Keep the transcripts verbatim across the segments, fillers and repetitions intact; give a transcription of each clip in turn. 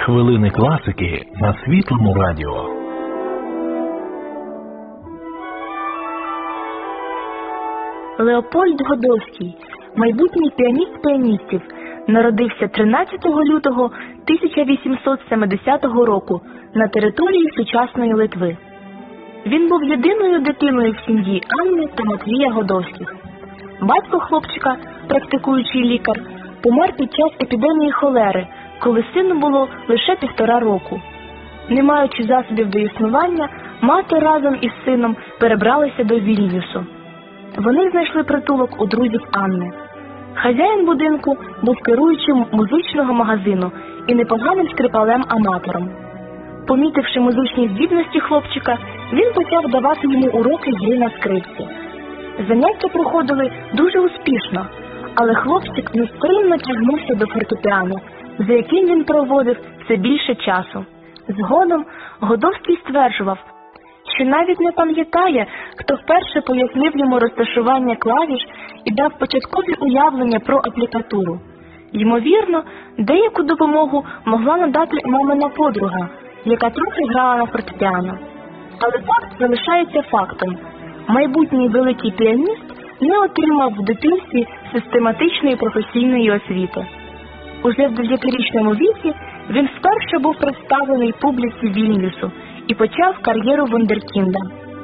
Хвилини класики на Світлому радіо. Леопольд Годовський, майбутній піаніст піаністів, народився тринадцятого лютого тисяча вісімсот сімдесятого року на території сучасної Литви. Він був єдиною дитиною в сім'ї Анни та Матвія Годовських. Батько хлопчика, практикуючий лікар, помер під час епідемії холери, коли сину було лише півтора року. Не маючи засобів до існування, мати разом із сином перебралися до Вільнюсу. Вони знайшли притулок у друзів Анни. Хазяїн будинку був керуючим музичного магазину і непоганим скрипалем-аматором. Помітивши музичні здібності хлопчика, він почав давати йому уроки гри на скрипці. Заняття проходили дуже успішно, але хлопчик нестримно тягнувся до фортепіано, за яким він проводив все більше часу. Згодом Годовський стверджував, що навіть не пам'ятає, хто вперше пояснив йому розташування клавіш і дав початкові уявлення про аплікатуру. Ймовірно, деяку допомогу могла надати мамина подруга, яка трохи грала на фортепіано. Але факт залишається фактом. Майбутній великий піаніст не отримав в дитинстві систематичної професійної освіти. Уже в дев'ятирічному віці він вперше був представлений публіці Вільнюсу і почав кар'єру вундеркінда.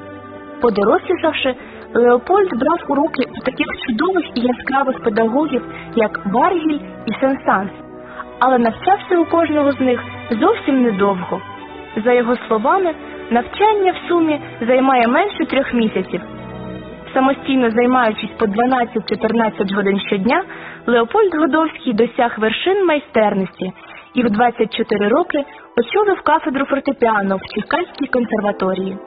Подорослішавши, Леопольд брав уроки у таких чудових і яскравих педагогів, як Варгіль і Сен-Санс, але навчався у кожного з них зовсім недовго. За його словами, навчання в сумі займає менше трьох місяців. Самостійно займаючись по дванадцять-чотирнадцять годин щодня, Леопольд Годовський досяг вершин майстерності і в двадцять чотири роки очолив кафедру фортепіано в Черкаській консерваторії.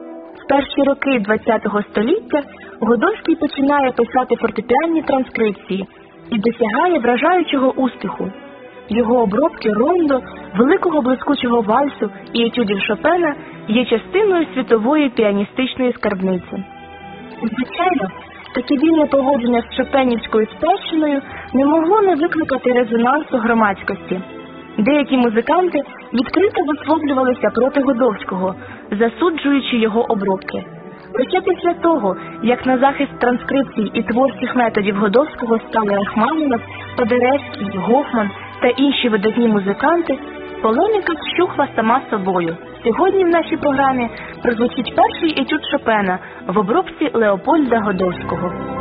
В перші роки ХХ століття Годовський починає писати фортепіанні транскрипції і досягає вражаючого успіху. Його обробки рондо, великого блискучого вальсу і етюдів Шопена є частиною світової піаністичної скарбниці. Звичайно, таке вільне поводження з шопенівською спадщиною не могло не викликати резонансу громадськості. Деякі музиканти відкрито висловлювалися проти Годовського, засуджуючи його обробки. Лише після того, як на захист транскрипцій і творчих методів Годовського стали Рахманінов, Падеревський, Гофман та інші видатні музиканти, полеміка вщухла сама собою. Сьогодні в нашій програмі прозвучить перший етюд Шопена в обробці Леопольда Годовського.